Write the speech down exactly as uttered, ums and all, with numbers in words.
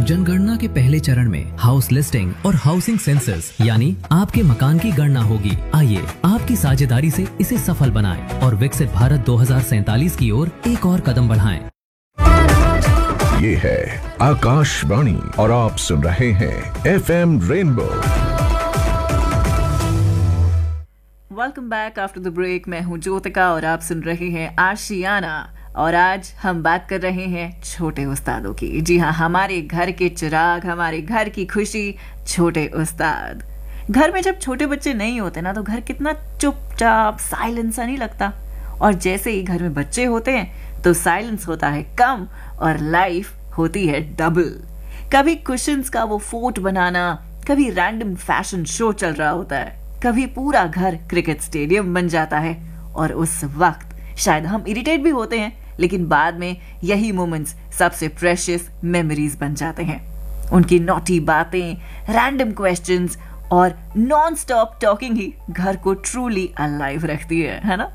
जनगणना के पहले चरण में हाउस लिस्टिंग और हाउसिंग सेंसस यानी आपके मकान की गणना होगी। आइए आपकी साझेदारी से इसे सफल बनाएं और विकसित भारत दो हज़ार सैंतालीस की ओर एक और कदम बढ़ाएं। ये है आकाशवाणी और आप सुन रहे हैं F M rainbow. Welcome back after the break. मैं हूं ज्योतिका और आप सुन रहे हैं आशियाना। और आज हम बात कर रहे हैं छोटे उस्तादों की। जी हाँ, हमारे घर के चिराग, हमारे घर की खुशी, छोटे उस्ताद। घर में जब छोटे बच्चे नहीं होते ना तो घर कितना चुपचाप साइलेंस सा नहीं लगता। और जैसे ही घर में बच्चे होते हैं तो साइलेंस होता है कम और लाइफ होती है डबल। कभी कुशन्स का वो फोर्ट बनाना, कभी रैंडम फैशन शो चल रहा होता है, कभी पूरा घर क्रिकेट स्टेडियम बन जाता है। और उस वक्त शायद हम इरिटेट भी होते हैं, लेकिन बाद में यही मोमेंट्स सबसे प्रेशियस मेमोरीज बन जाते हैं। उनकी नॉटी बातें, रैंडम क्वेश्चंस और नॉन स्टॉप टॉकिंग ही घर को ट्रूली अलाइव रखती है, है ना?